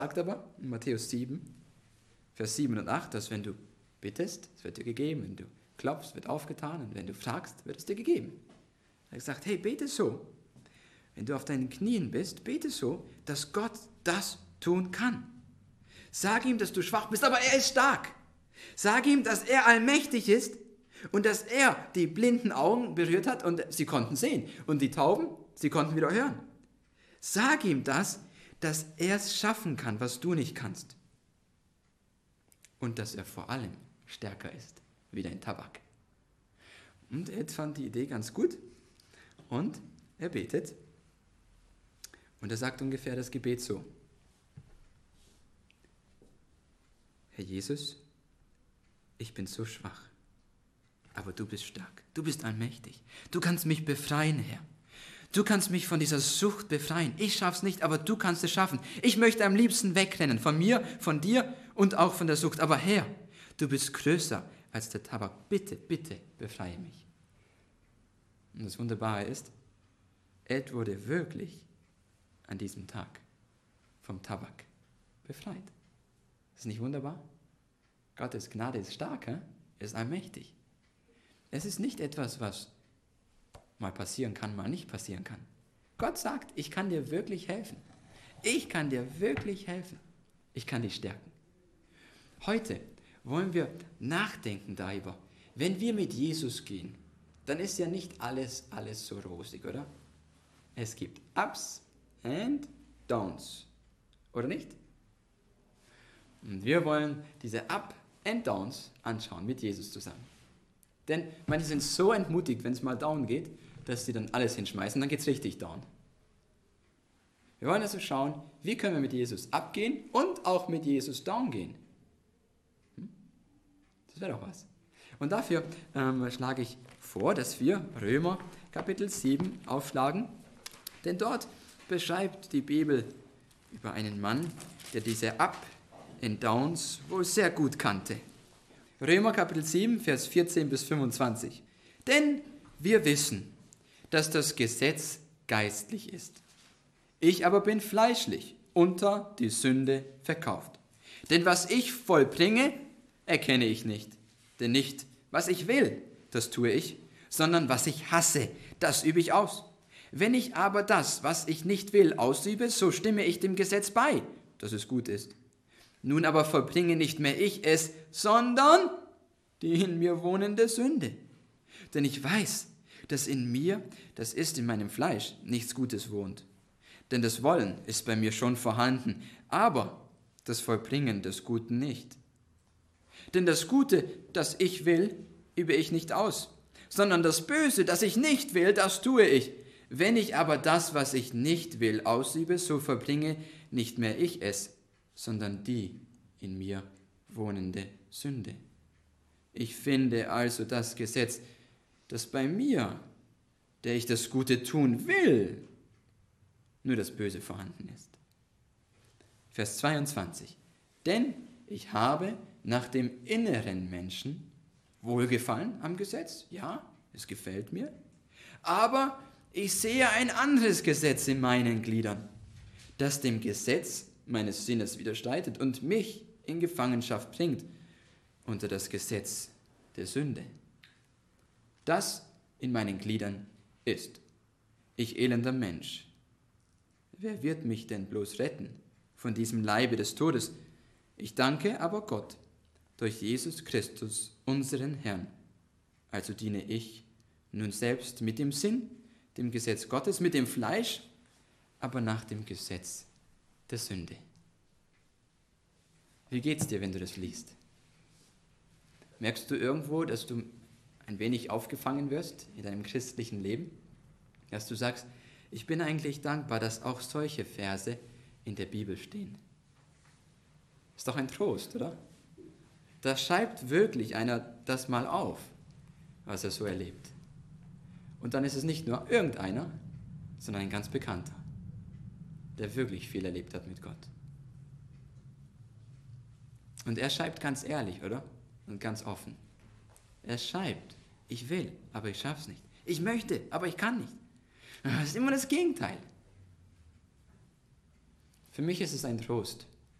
sagt aber in Matthäus 7, Vers 7 und 8, dass wenn du bittest, es wird dir gegeben, wenn du klopfst, wird aufgetan und wenn du fragst, wird es dir gegeben. Er hat gesagt, hey, bete so. Wenn du auf deinen Knien bist, bete so, dass Gott das tun kann. Sag ihm, dass du schwach bist, aber er ist stark. Sag ihm, dass er allmächtig ist und dass er die blinden Augen berührt hat und sie konnten sehen. Und die Tauben, sie konnten wieder hören. Sag ihm das, dass er es schaffen kann, was du nicht kannst. Und dass er vor allem stärker ist wie dein Tabak. Und Ed fand die Idee ganz gut und er betet. Und er sagt ungefähr das Gebet so. Herr Jesus, ich bin so schwach, aber du bist stark, du bist allmächtig. Du kannst mich befreien, Herr. Du kannst mich von dieser Sucht befreien. Ich schaff's nicht, aber du kannst es schaffen. Ich möchte am liebsten wegrennen, von mir, von dir und auch von der Sucht. Aber Herr, du bist größer als der Tabak. Bitte, bitte, befreie mich. Und das Wunderbare ist, Ed wurde wirklich an diesem Tag vom Tabak befreit. Ist nicht wunderbar? Gottes Gnade ist stark, er ist allmächtig. Es ist nicht etwas, was mal passieren kann, mal nicht passieren kann. Gott sagt, ich kann dir wirklich helfen. Ich kann dir wirklich helfen. Ich kann dich stärken. Heute wollen wir nachdenken darüber, wenn wir mit Jesus gehen, dann ist ja nicht alles so rosig, oder? Es gibt Ups and Downs, oder nicht? Und wir wollen diese Up and Downs anschauen mit Jesus zusammen. Denn manche sind so entmutigt, wenn es mal down geht, dass sie dann alles hinschmeißen, dann geht es richtig down. Wir wollen also schauen, wie können wir mit Jesus abgehen und auch mit Jesus down gehen. Das wäre doch was. Und dafür schlage ich vor, dass wir Römer Kapitel 7 aufschlagen, denn dort beschreibt die Bibel über einen Mann, der diese Up and Downs wohl sehr gut kannte. Römer Kapitel 7, Vers 14 bis 25. Denn wir wissen, dass das Gesetz geistlich ist. Ich aber bin fleischlich, unter die Sünde verkauft. Denn was ich vollbringe, erkenne ich nicht. Denn nicht, was ich will, das tue ich, sondern was ich hasse, das übe ich aus. Wenn ich aber das, was ich nicht will, ausübe, so stimme ich dem Gesetz bei, dass es gut ist. Nun aber vollbringe nicht mehr ich es, sondern die in mir wohnende Sünde. Denn ich weiß, dass in mir, das ist in meinem Fleisch, nichts Gutes wohnt. Denn das Wollen ist bei mir schon vorhanden, aber das Vollbringen des Guten nicht. Denn das Gute, das ich will, übe ich nicht aus, sondern das Böse, das ich nicht will, das tue ich. Wenn ich aber das, was ich nicht will, ausübe, so vollbringe nicht mehr ich es, sondern die in mir wohnende Sünde. Ich finde also das Gesetz, das bei mir, der ich das Gute tun will, nur das Böse vorhanden ist. Vers 22. Denn ich habe nach dem inneren Menschen Wohlgefallen am Gesetz, ja, es gefällt mir, aber ich sehe ein anderes Gesetz in meinen Gliedern, das dem Gesetz meines Sinnes widerstreitet und mich in Gefangenschaft bringt unter das Gesetz der Sünde. Das in meinen Gliedern ist: Ich elender Mensch, wer wird mich denn bloß retten von diesem Leibe des Todes? Ich danke aber Gott durch Jesus Christus, unseren Herrn. Also diene ich nun selbst mit dem Sinn, dem Gesetz Gottes, mit dem Fleisch, aber nach dem Gesetz der Sünde. Wie geht's dir, wenn du das liest? Merkst du irgendwo, dass du ein wenig aufgefangen wirst in deinem christlichen Leben? Dass du sagst, ich bin eigentlich dankbar, dass auch solche Verse in der Bibel stehen. Ist doch ein Trost, oder? Da schreibt wirklich einer das mal auf, was er so erlebt. Und dann ist es nicht nur irgendeiner, sondern ein ganz Bekannter, der wirklich viel erlebt hat mit Gott. Und er schreibt ganz ehrlich, oder? Und ganz offen. Er schreibt, ich will, aber ich schaff's nicht. Ich möchte, aber ich kann nicht. Das ist immer das Gegenteil. Für mich ist es ein Trost,